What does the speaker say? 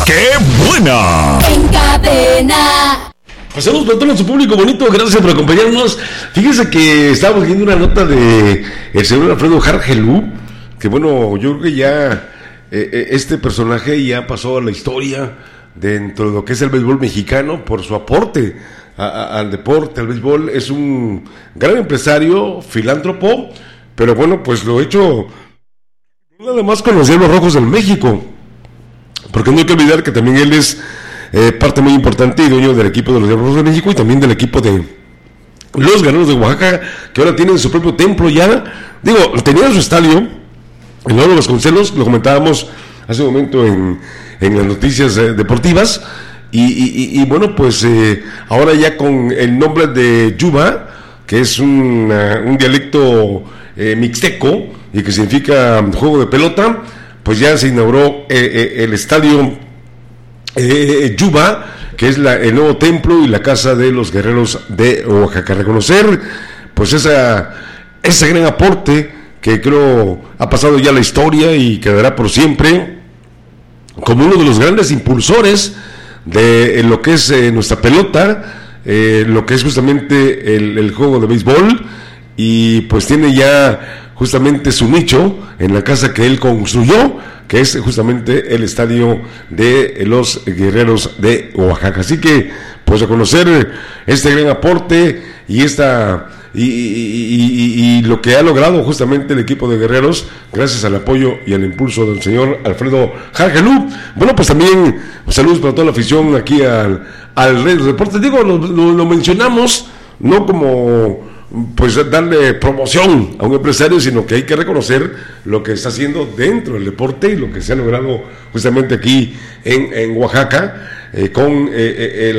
¡Qué buena! En Cadena. Pues saludos para todo nuestro público bonito, gracias por acompañarnos. Fíjense que estábamos viendo una nota de el señor Alfredo Hargelú, que bueno, yo creo que ya este personaje ya pasó a la historia dentro de lo que es el béisbol mexicano por su aporte al deporte, al béisbol. Es un gran empresario, filántropo, pero bueno, pues lo he hecho nada más con los Diablos Rojos del México, porque no hay que olvidar que también él es parte muy importante y dueño del equipo de los Diablos Rojos de México y también del equipo de los Guerreros de Oaxaca, que ahora tienen su propio templo ya. Digo, tenían su estadio en Nuevo Vasconcelos, lo comentábamos hace un momento en las noticias deportivas, y bueno, pues ahora ya con el nombre de Yuba, que es un dialecto mixteco y que significa juego de pelota, pues ya se inauguró el estadio Yuba, que es el nuevo templo y la casa de los Guerreros de Oaxaca. Reconocer pues ese gran aporte que creo ha pasado ya la historia y quedará por siempre como uno de los grandes impulsores de lo que es nuestra pelota, lo que es justamente el juego de béisbol, y pues tiene ya justamente su nicho en la casa que él construyó, que es justamente el estadio de los Guerreros de Oaxaca. Así que pues a conocer este gran aporte y lo que ha logrado justamente el equipo de Guerreros gracias al apoyo y al impulso del señor Alfredo Hargelú. Bueno, pues también saludos para toda la afición aquí al Rey de Deportes. Digo, lo mencionamos no como pues darle promoción a un empresario, sino que hay que reconocer lo que está haciendo dentro del deporte y lo que se ha logrado justamente aquí en Oaxaca con el